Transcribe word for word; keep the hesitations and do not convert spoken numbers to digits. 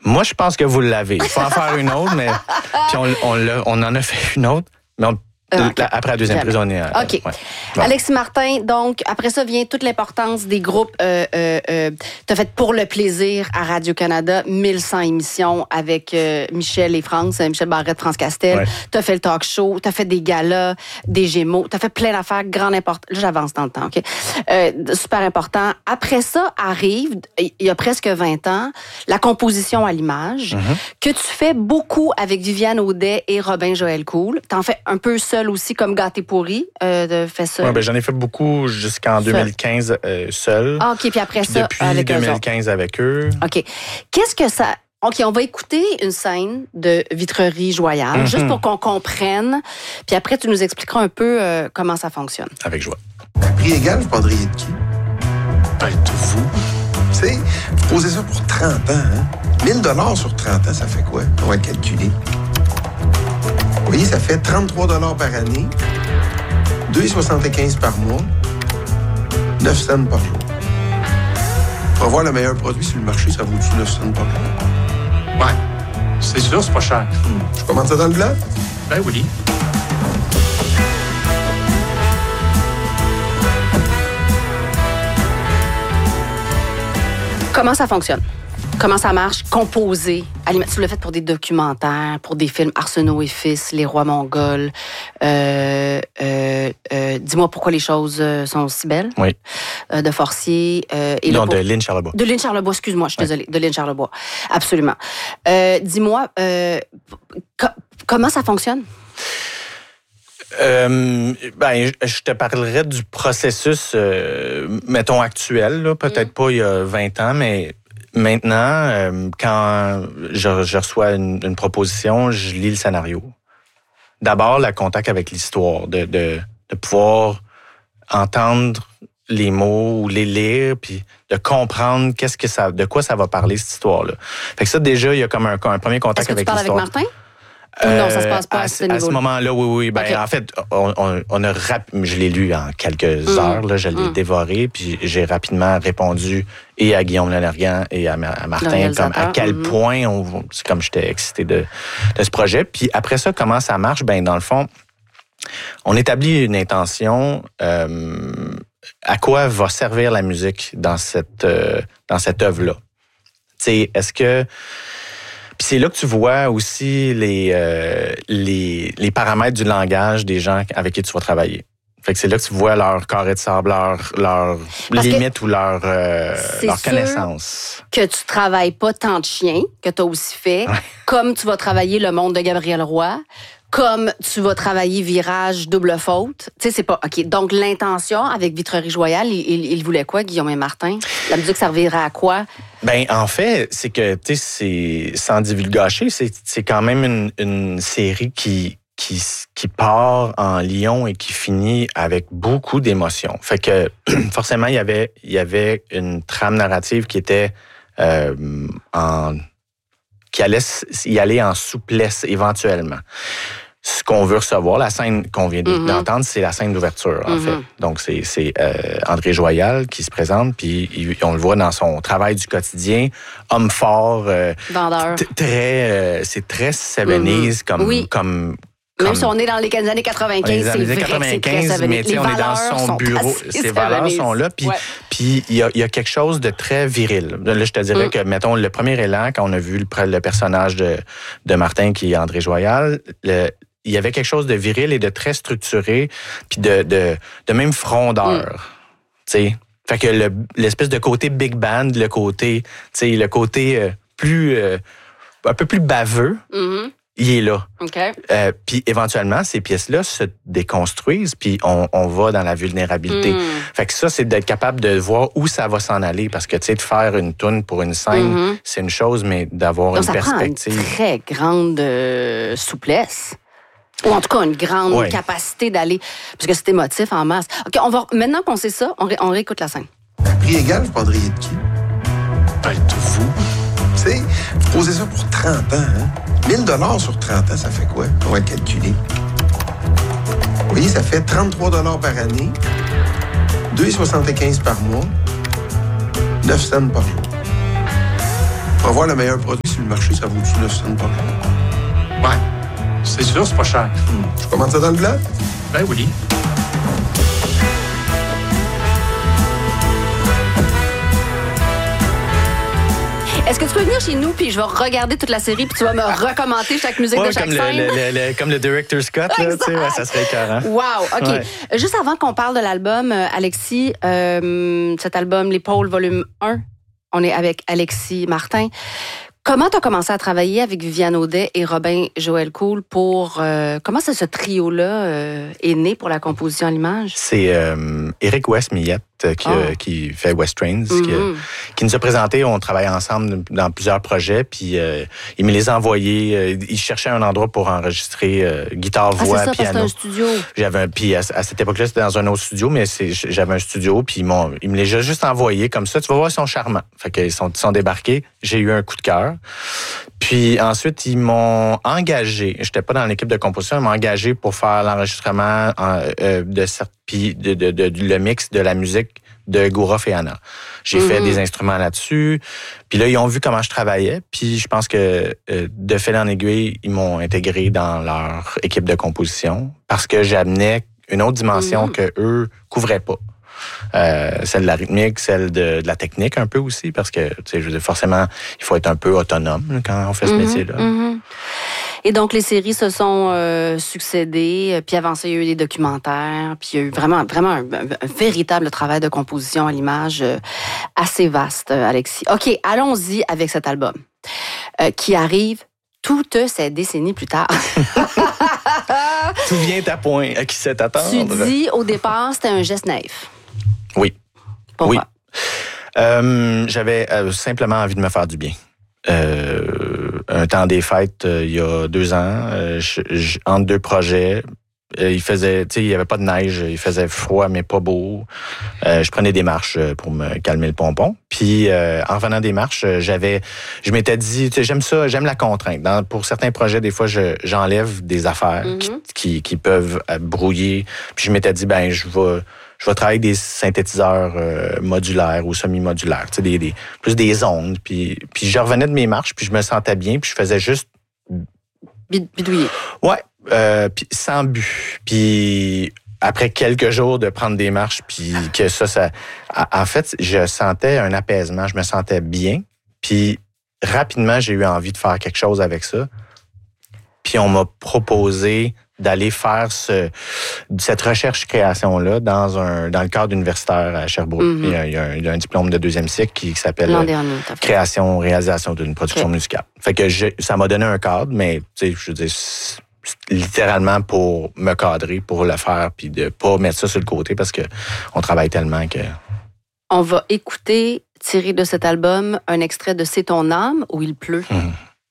Moi, je pense que vous l'avez. Il faut en faire une autre, mais puis on, on, l'a, on en a fait une autre, mais on, euh, okay. après la deuxième prise, on est... Euh, OK. Ouais. Bon. Alexis Martin, donc, après ça vient toute l'importance des groupes. Euh, euh, euh, tu as fait Pour le plaisir à Radio-Canada, mille cent émissions avec euh, Michel et France, Michel Barrette, France Castel. Ouais. Tu as fait le talk show, tu as fait des galas, des Gémeaux, tu as fait plein d'affaires, grande importance. Là, j'avance dans le temps, OK? Euh, super important. Après ça, arrive, il y a presque vingt ans, la composition à l'image, mm-hmm. que tu fais beaucoup avec Viviane Audet et Robin Joël Cool. Tu en fais un peu seul aussi, comme Gâté pourri, euh, de fait seul. Ouais, ben, j'en ai fait beaucoup jusqu'en seul. deux mille quinze euh, seul. Ah, OK, puis après puis ça, depuis avec deux mille quinze avec eux. OK. Qu'est-ce que ça... OK, on va écouter une scène de Vitrerie Joyal, mm-hmm. juste pour qu'on comprenne. Puis après, tu nous expliqueras un peu euh, comment ça fonctionne. Avec joie. À prix égal, vous prendriez de qui? Ben, de vous. Tu sais, vous posez ça pour trente ans, hein? mille dollars sur trente ans, ça fait quoi? On va le calculer. Vous voyez, ça fait trente-trois dollars par année, deux virgule soixante-quinze par mois, neuf cents par jour. Pour avoir le meilleur produit sur le marché, ça vaut-tu neuf cents par jour? Ouais, c'est sûr, c'est pas cher. Hmm. Je commande ça dans le blanc? Ben oui. Comment ça fonctionne? Comment ça marche? Composer. Tu l'as fait pour des documentaires, pour des films Arsenault et Fils, Les Rois Mongols. Euh, euh, euh, dis-moi pourquoi les choses sont si belles. Oui. Euh, de Forcier. Euh, et non, le... de Lynn Charlebois. De Lynn Charlebois, excuse-moi, je suis oui. désolée. De Lynn Charlebois. Absolument. Euh, dis-moi, euh, co- comment ça fonctionne? Euh, ben, je te parlerai du processus, euh, mettons, actuel, là, peut-être mm. pas il y a vingt ans, mais maintenant, euh, quand je, je reçois une, une proposition, je lis le scénario. D'abord, le contact avec l'histoire, de, de, de pouvoir entendre les mots ou les lire, puis de comprendre qu'est-ce que ça, de quoi ça va parler, cette histoire-là. Fait que ça, déjà, il y a comme un, un premier contact avec l'histoire. Est-ce que tu parles avec Martin? Euh, non, ça se passe pas à, à ce niveau-là. À ce moment-là, oui, oui. Ben, okay. En fait, on, on, on a rap... je l'ai lu en quelques mmh. heures, là, je l'ai mmh. dévoré, puis j'ai rapidement répondu et à Guillaume Lenergan et à, à Martin, comme à quel mmh. point, on, c'est comme j'étais excité de, de ce projet. Puis après ça, comment ça marche? Ben, dans le fond, on établit une intention. Euh, à quoi va servir la musique dans cette, euh, dans cette œuvre-là? Tu sais, est-ce que... Puis c'est là que tu vois aussi les, euh, les, les paramètres du langage des gens avec qui tu vas travailler. Fait que c'est là que tu vois leur carré de sable, leur, leur limite ou leur, euh, leur connaissance. Que tu travailles pas tant de chiens, que tu as aussi fait, ouais. comme tu vas travailler Le Monde de Gabriel Roy, comme tu vas travailler Virage, Double Faute. Tu sais, c'est pas... OK. Donc, l'intention avec Vitrerie Joyal, il, il, il voulait quoi, Guillaume et Martin? La musique servirait à quoi? Ben, en fait, c'est que, tu sais, c'est, sans divulgacher, c'est, c'est quand même une, une série qui, qui, qui part en lion et qui finit avec beaucoup d'émotions. Fait que, forcément, il y avait, il y avait une trame narrative qui était euh, en... qui allait y aller en souplesse éventuellement. Ce qu'on veut recevoir, la scène qu'on vient mm-hmm. d'entendre, c'est la scène d'ouverture, en mm-hmm. fait. Donc, c'est, c'est euh, André Joyal qui se présente, puis il, on le voit dans son travail du quotidien, homme fort, euh, vendeur. T- très, euh, c'est très Seventies mm-hmm. comme, oui. comme... Même comme, si on est dans les années quatre-vingt-quinze, c'est vrai quatre-vingt-quinze, que c'est très mais on est dans son bureau, ces valeurs sont là, puis ouais. puis il y a, y a quelque chose de très viril. Là, je te dirais mm. que, mettons, le premier élan, quand on a vu le, le personnage de, de Martin, qui est André Joyal, le, il y avait quelque chose de viril et de très structuré, puis de, de, de même frondeur, mm. tu sais. Fait que le, l'espèce de côté big band, le côté, tu sais, le côté euh, plus, euh, un peu plus baveux, mm-hmm. il est là. Okay. Euh, puis éventuellement, ces pièces-là se déconstruisent, puis on, on va dans la vulnérabilité. Mm. Fait que ça, c'est d'être capable de voir où ça va s'en aller, parce que, tu sais, de faire une toune pour une scène, mm-hmm. c'est une chose, mais d'avoir donc, une ça perspective... prend une très grande euh, souplesse. Ou en tout cas, une grande oui. capacité d'aller... Parce que c'est émotif en masse. OK, on va, maintenant qu'on sait ça, on, ré, on réécoute la scène. À prix égal, vous prendriez de qui? Ben, de vous. Tu sais, vous posez ça pour trente ans, hein? mille dollars sur trente ans, ça fait quoi? On va le calculer. Vous voyez, ça fait trente-trois dollars par année, deux virgule soixante-quinze par mois, neuf cents par jour. Pour avoir le meilleur produit sur le marché, ça vaut-tu neuf cents par jour? Ouais. C'est sûr, c'est pas cher. Hum. Je commande ça dans le blanc? Ben oui. Est-ce que tu peux venir chez nous puis je vais regarder toute la série puis tu vas me recommenter chaque musique ouais, de chaque comme scène? Le, le, le, comme le director's cut, là, ouais, ça serait écœurant. Wow, OK. Ouais. Juste avant qu'on parle de l'album, Alexis, euh, cet album, Les Pôles, volume un, on est avec Alexis Martin. Comment tu as commencé à travailler avec Viviane Audet et Robin Joël Cool pour... Euh, comment c'est ce trio-là euh, est né pour la composition à l'image? C'est euh, Éric West-Millette qui, oh. euh, qui fait West Trains, mm-hmm. qui, euh, qui nous a présenté. On travaille ensemble dans plusieurs projets, puis euh, il me les a envoyés. Euh, il cherchait un endroit pour enregistrer euh, guitare, voix, ah, c'est ça, piano. Parce que c'est un studio. J'avais un, puis à, à cette époque-là, c'était dans un autre studio, mais c'est, j'avais un studio, puis ils, m'ont, ils me les ont juste envoyés comme ça. Tu vas voir, ils sont charmants. Fait qu'ils sont, ils sont débarqués. J'ai eu un coup de cœur. Puis ensuite, ils m'ont engagé. J'étais pas dans l'équipe de composition, ils m'ont engagé pour faire l'enregistrement euh, de, puis de, de, de, de le mix de la musique de Gouroff et Anna. J'ai mm-hmm. fait des instruments là-dessus. Puis là, ils ont vu comment je travaillais. Puis je pense que euh, de fil en aiguille, ils m'ont intégré dans leur équipe de composition parce que j'amenais une autre dimension mm-hmm. que eux couvraient pas. Euh, celle de la rythmique, celle de, de la technique un peu aussi, parce que, tu sais, je veux dire, forcément, il faut être un peu autonome là, quand on fait ce mm-hmm, métier-là. Mm-hmm. Et donc, les séries se sont euh, succédées, puis avant ça, il y a eu des documentaires, puis il y a eu vraiment, vraiment un, un véritable travail de composition à l'image euh, assez vaste, Alexis. OK, allons-y avec cet album, euh, qui arrive toutes ces décennies plus tard. Tout vient à point, à qui sait attendre. Tu dis, au départ, c'était un geste naïf. Oui. Pourquoi? Oui. Euh, j'avais euh, simplement envie de me faire du bien. Euh, un temps des fêtes, euh, il y a deux ans, euh, je, je, entre deux projets, euh, il faisait, tu sais, il y avait pas de neige, il faisait froid mais pas beau. Euh, je prenais des marches pour me calmer le pompon. Puis euh, en revenant des marches, j'avais, je m'étais dit, tu sais, j'aime ça, j'aime la contrainte. Dans, pour certains projets, des fois, je, j'enlève des affaires mm-hmm. qui, qui, qui peuvent brouiller. Puis je m'étais dit, ben, je vais Je vais travailler avec des synthétiseurs euh, modulaires ou semi-modulaires, tu sais, des, des, plus des ondes. Puis, puis je revenais de mes marches, puis je me sentais bien, puis je faisais juste... Bidouiller. Ouais, euh, puis sans but. Puis après quelques jours de prendre des marches, puis que ça, ça... En fait, je sentais un apaisement, je me sentais bien. Puis rapidement, j'ai eu envie de faire quelque chose avec ça. Puis on m'a proposé d'aller faire ce, cette recherche-création-là dans un dans le cadre universitaire à Sherbrooke. Mm-hmm. Il, y a, il, y a un, il y a un diplôme de deuxième cycle qui, qui s'appelle dernier, Création, réalisation d'une production okay. musicale. Fait que je, ça m'a donné un cadre, mais tu sais, je veux dire, littéralement pour me cadrer, pour le faire, puis de pas mettre ça sur le côté parce que on travaille tellement que... On va écouter, tiré de cet album, un extrait de C'est ton âme où il pleut. Mm-hmm.